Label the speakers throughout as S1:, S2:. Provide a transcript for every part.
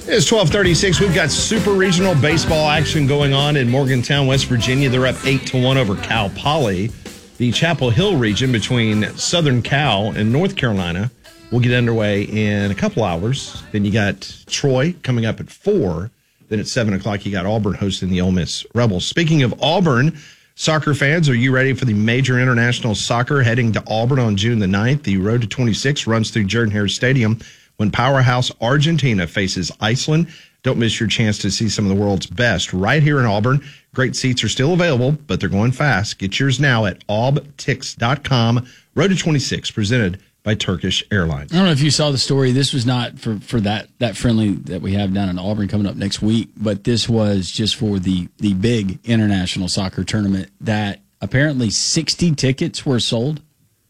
S1: It's 12:36. We've got super regional baseball action going on in Morgantown, West Virginia. They're up 8-1 over Cal Poly. The Chapel Hill region between Southern Cal and North Carolina will get underway in a couple hours. Then you got Troy coming up at 4. Then at 7 o'clock, you got Auburn hosting the Ole Miss Rebels. Speaking of Auburn, soccer fans, are you ready for the major international soccer heading to Auburn on June the 9th? The Road to 26 runs through Jordan-Hare Stadium when powerhouse Argentina faces Iceland. Don't miss your chance to see some of the world's best right here in Auburn. Great seats are still available, but they're going fast. Get yours now at aubtix.com. Road to 26, presented by Turkish Airlines.
S2: I don't know if you saw the story. This was not for that friendly that we have down in Auburn coming up next week, but this was just for the big international soccer tournament that apparently 60 tickets were sold,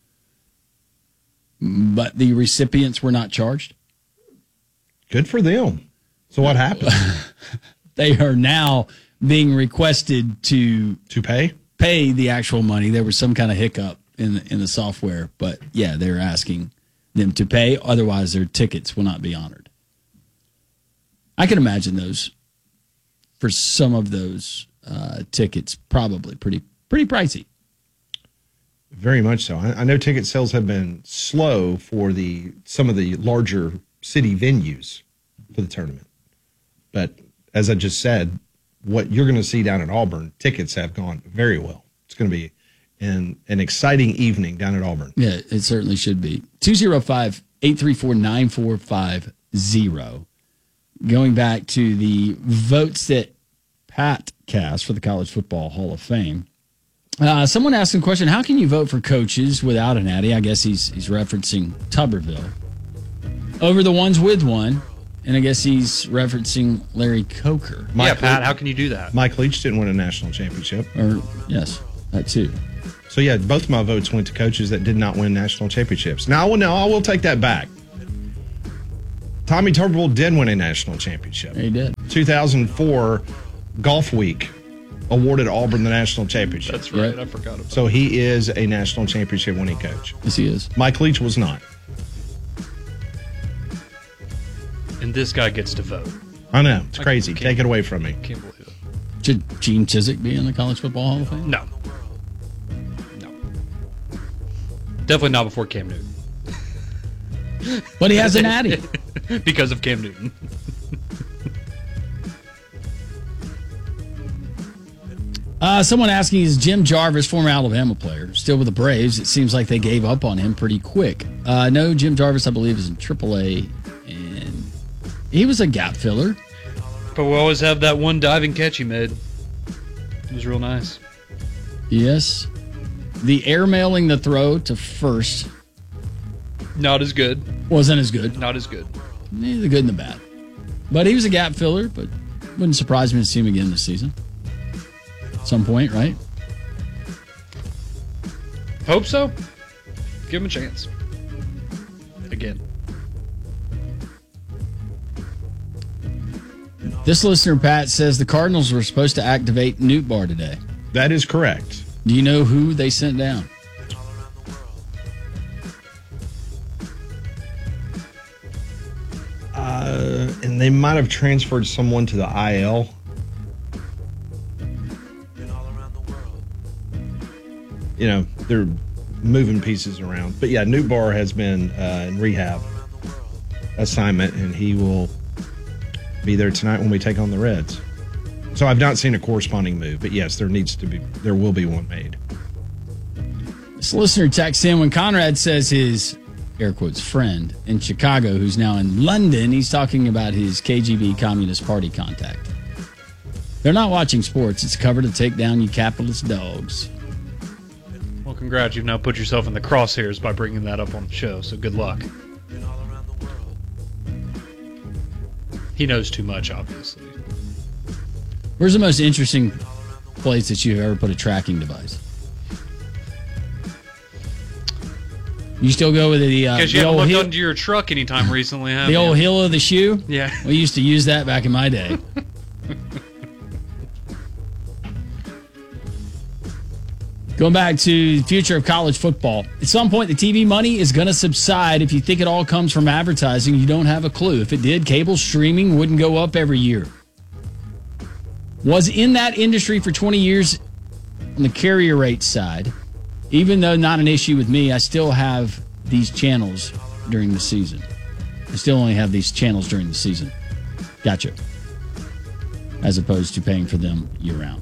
S2: but the recipients were not charged.
S1: Good for them. So what happened?
S2: They are now being requested to pay the actual money. There was some kind of hiccup in the software, but yeah, they're asking them to pay. Otherwise, their tickets will not be honored. I can imagine those for some of those tickets, probably pretty pricey.
S1: Very much so. I know ticket sales have been slow for some of the larger city venues for the tournament. But as I just said, what you're going to see down at Auburn, tickets have gone very well. It's going to be an exciting evening down at Auburn.
S2: Yeah, it certainly should be. 205-834-9450. Going back to the votes that Pat cast for the College Football Hall of Fame. Someone asked a question, how can you vote for coaches without an Addy? I guess he's referencing Tuberville. Over the ones with one, and I guess he's referencing Larry Coker.
S3: Pat, how can you do that?
S1: Mike Leach didn't win a national championship.
S2: Yes, that too.
S1: So, yeah, both my votes went to coaches that did not win national championships. Now, I will take that back. Tommy Tuberville did win a national championship.
S2: He did.
S1: 2004 Golf Week awarded Auburn the national championship.
S3: That's right. I forgot about that.
S1: So he is a national championship winning coach.
S2: Yes, he is.
S1: Mike Leach was not.
S3: And this guy gets to vote.
S1: I know. It's crazy. Take it away from me.
S3: Can't believe it.
S2: Should Gene Chizik be in the College Football Hall of Fame?
S3: No. Definitely not before Cam Newton.
S2: But he has an Addy.
S3: Because of Cam Newton.
S2: Someone asking, is Jim Jarvis, former Alabama player, still with the Braves? It seems like they gave up on him pretty quick. No, Jim Jarvis, I believe, is in AAA, and he was a gap filler.
S3: But we always have that one diving catch he made. It was real nice.
S2: Yes. The airmailing the throw to first.
S3: Not as good.
S2: Wasn't as good.
S3: Not as good.
S2: The good and the bad. But he was a gap filler, but wouldn't surprise me to see him again this season. At some point, right?
S3: Hope so. Give him a chance. Again.
S2: This listener, Pat, says the Cardinals were supposed to activate Newt Bar today.
S1: That is correct.
S2: Do you know who they sent down?
S1: And they might have transferred someone to the IL. You know, they're moving pieces around. But yeah, Newt Bar has been in rehab assignment, and he will be there tonight when we take on the Reds. So I've not seen a corresponding move, but yes, there will be one made.
S2: This listener texts in when Conrad says his, air quotes, friend in Chicago, who's now in London, he's talking about his KGB Communist Party contact. They're not watching sports. It's a cover to take down you capitalist dogs.
S3: Well, congrats. You've now put yourself in the crosshairs by bringing that up on the show, so good luck. He knows too much, obviously.
S2: Where's the most interesting place that you've ever put a tracking device? You still go with the
S3: because you haven't looked under your truck anytime recently, have
S2: the
S3: you?
S2: old heel of the shoe?
S3: Yeah.
S2: We used to use that back in my day. Going back to the future of college football. At some point, the TV money is going to subside. If you think it all comes from advertising, you don't have a clue. If it did, cable streaming wouldn't go up every year. Was in that industry for 20 years on the carrier rate side. Even though not an issue with me, I still have these channels during the season. I still only have these channels during the season. Gotcha. As opposed to paying for them year-round.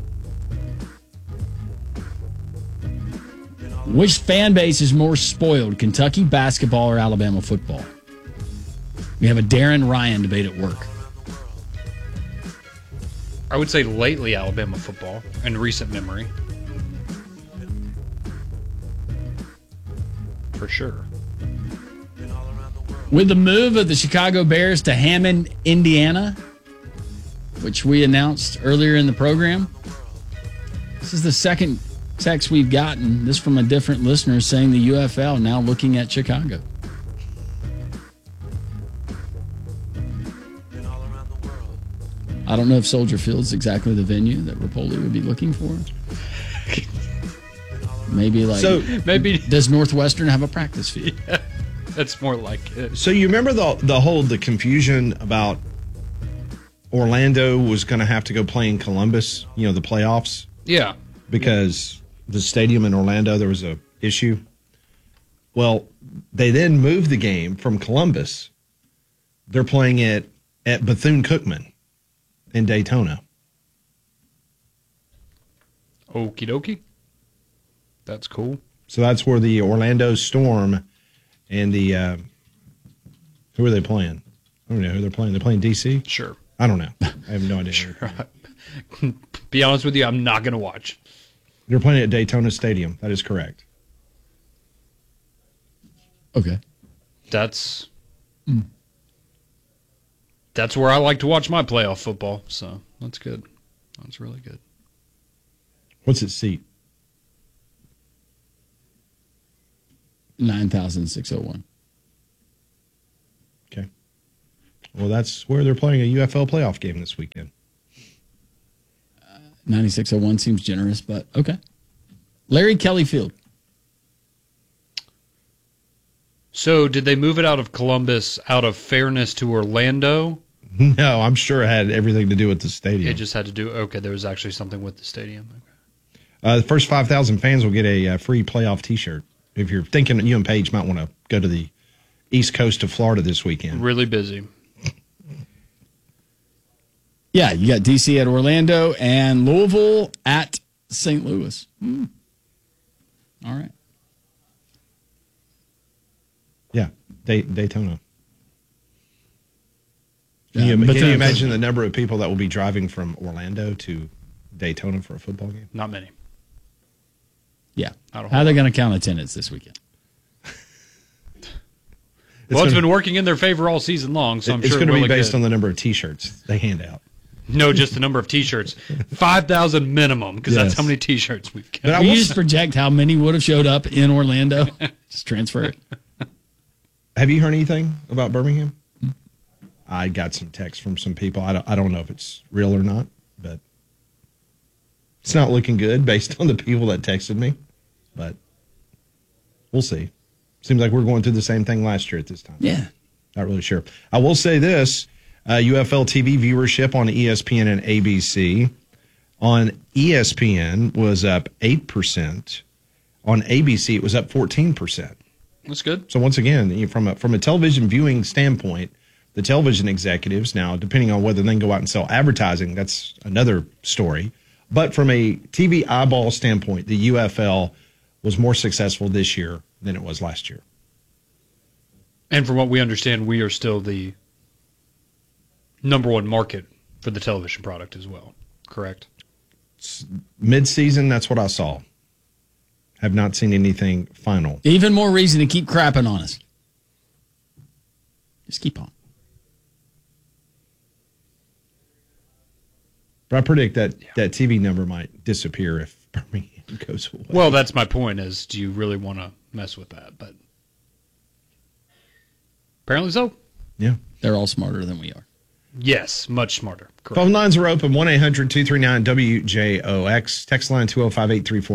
S2: Which fan base is more spoiled, Kentucky basketball or Alabama football? We have a Darren Ryan debate at work.
S3: I would say lately Alabama football in recent memory. For sure.
S2: With the move of the Chicago Bears to Hammond, Indiana, which we announced earlier in the program, this is the second text we've gotten. This from a different listener saying the UFL now looking at Chicago. I don't know if Soldier Field is exactly the venue that Rapoli would be looking for. Maybe maybe does Northwestern have a practice field?
S3: Yeah, that's more like it.
S1: So you remember the confusion about Orlando was going to have to go play in Columbus, the playoffs?
S3: Yeah.
S1: Because the stadium in Orlando, there was a issue. Well, they then moved the game from Columbus. They're playing it at Bethune-Cookman in Daytona.
S3: Okie dokie. That's cool.
S1: So that's where the Orlando Storm and the who are they playing? I don't know who they're playing. They're playing DC?
S3: Sure.
S1: I don't know. I have no idea.
S3: Sure. Be honest with you, I'm not going to watch.
S1: They're playing at Daytona Stadium. That is correct.
S2: Okay.
S3: That's where I like to watch my playoff football. So that's good. That's really good.
S1: What's its seat?
S2: 9,601.
S1: Okay. Well, that's where they're playing a UFL playoff game this weekend.
S2: 9,601 seems generous, but okay. Larry Kelly Field.
S3: So did they move it out of Columbus out of fairness to Orlando?
S1: No, I'm sure it had everything to do with the stadium.
S3: It just had to do, okay, there was actually something with the stadium. Okay.
S1: The first 5,000 fans will get a free playoff T-shirt. If you're thinking you and Paige might want to go to the east coast of Florida this weekend.
S3: Really busy.
S2: Yeah, you got DC at Orlando and Louisville at St. Louis. All right.
S1: Yeah, Daytona. Can you imagine the number of people that will be driving from Orlando to Daytona for a football game?
S3: Not many.
S2: Yeah. How are they going to count attendance this weekend?
S3: It's been working in their favor all season long, so I'm sure
S1: it's going to be based on the number of T-shirts they hand out.
S3: No, just the number of T-shirts. 5,000 minimum, because that's how many T-shirts we've got.
S2: Can you just project how many would have showed up in Orlando? Just transfer it.
S1: Have you heard anything about Birmingham? I got some texts from some people. I don't know if it's real or not, but it's not looking good based on the people that texted me. But we'll see. Seems like we're going through the same thing last year at this time.
S2: Yeah.
S1: Not really sure. I will say this. UFL TV viewership on ESPN and ABC. On ESPN was up 8%. On ABC, it was up 14%.
S3: That's good.
S1: So once again, from a television viewing standpoint, the television executives, now, depending on whether they can go out and sell advertising, that's another story. But from a TV eyeball standpoint, the UFL was more successful this year than it was last year.
S3: And from what we understand, we are still the number one market for the television product as well, correct?
S1: Mid-season, that's what I saw. Have not seen anything final.
S2: Even more reason to keep crapping on us. Just keep on.
S1: But I predict that TV number might disappear if Birmingham goes away.
S3: Well, that's my point is, do you really want to mess with that? But apparently so.
S1: Yeah.
S2: They're all smarter than we are.
S3: Yes, much smarter. Correct.
S1: Phone lines are open, 1-800-239-WJOX. Text line 205-834-9.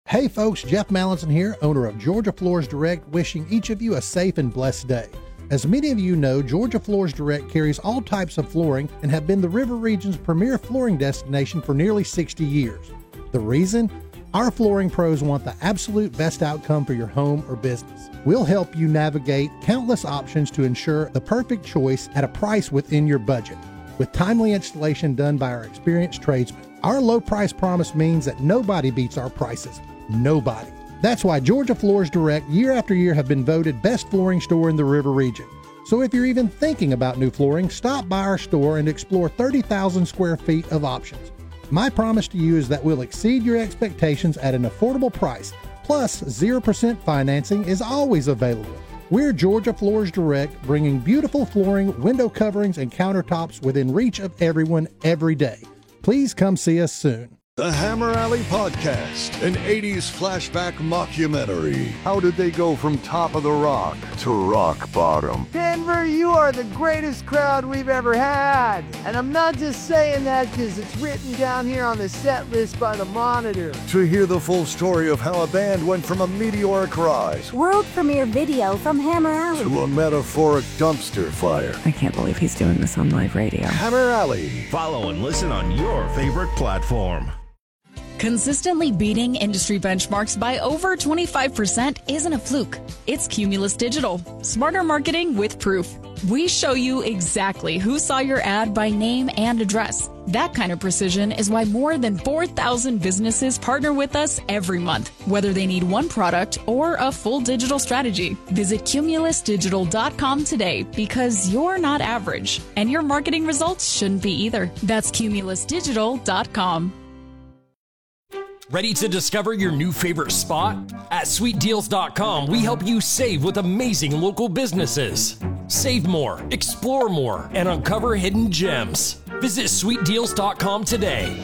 S4: Hey folks, Jeff Mallinson here, owner of Georgia Floors Direct, wishing each of you a safe and blessed day. As many of you know, Georgia Floors Direct carries all types of flooring and have been the River Region's premier flooring destination for nearly 60 years. The reason? Our flooring pros want the absolute best outcome for your home or business. We'll help you navigate countless options to ensure the perfect choice at a price within your budget, with timely installation done by our experienced tradesmen. Our low price promise means that nobody beats our prices. Nobody. That's why Georgia Floors Direct year after year have been voted best flooring store in the River Region. So if you're even thinking about new flooring, stop by our store and explore 30,000 square feet of options. My promise to you is that we'll exceed your expectations at an affordable price, plus 0% financing is always available. We're Georgia Floors Direct, bringing beautiful flooring, window coverings, and countertops within reach of everyone every day. Please come see us soon.
S5: The Hammer Alley Podcast, an 80s flashback mockumentary. How did they go from top of the rock to rock bottom?
S6: Denver, you are the greatest crowd we've ever had. And I'm not just saying that because it's written down here on the set list by the Monitor.
S5: To hear the full story of how a band went from a meteoric rise,
S7: world premiere video from Hammer Alley,
S5: to a metaphoric dumpster fire.
S7: I can't believe he's doing this on live radio.
S5: Hammer Alley.
S8: Follow and listen on your favorite platform.
S9: Consistently beating industry benchmarks by over 25% isn't a fluke. It's Cumulus Digital. Smarter marketing with proof. We show you exactly who saw your ad by name and address. That kind of precision is why more than 4,000 businesses partner with us every month, whether they need one product or a full digital strategy. Visit cumulusdigital.com today because you're not average, and your marketing results shouldn't be either. That's cumulusdigital.com.
S10: Ready to discover your new favorite spot? At sweetdeals.com, we help you save with amazing local businesses. Save more, explore more, and uncover hidden gems. Visit sweetdeals.com today.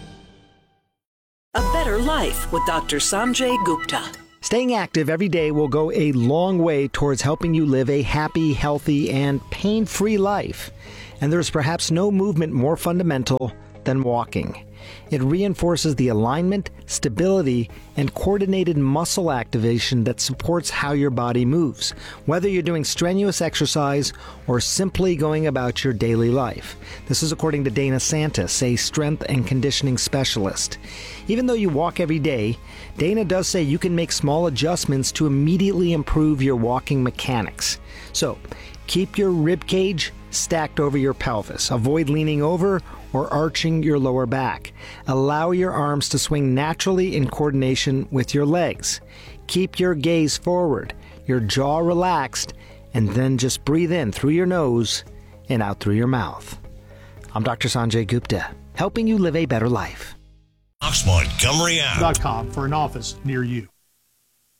S11: A better life with Dr. Sanjay Gupta.
S12: Staying active every day will go a long way towards helping you live a happy, healthy, and pain-free life. And there's perhaps no movement more fundamental than walking. It reinforces the alignment, stability, and coordinated muscle activation that supports how your body moves, whether you're doing strenuous exercise or simply going about your daily life. This is according to Dana Santis, a strength and conditioning specialist. Even though you walk every day, Dana does say you can make small adjustments to immediately improve your walking mechanics. So, keep your rib cage stacked over your pelvis. Avoid leaning over or arching your lower back. Allow your arms to swing naturally in coordination with your legs. Keep your gaze forward, your jaw relaxed, and then just breathe in through your nose and out through your mouth. I'm Dr. Sanjay Gupta, helping you live a better life.
S8: Montgomery
S13: .com for an office near you.